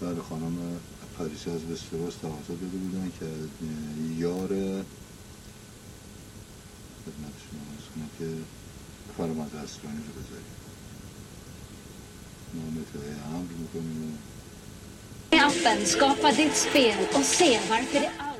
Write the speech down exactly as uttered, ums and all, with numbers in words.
بله خانم پاریسی از وستروس تقاضا داده بودن که یار خدمت شما عرض کنم که فرمانده اسرانی رو بذاریم. ما متوجه امر میکنیم. Appen, skapa ditt spel och se varför det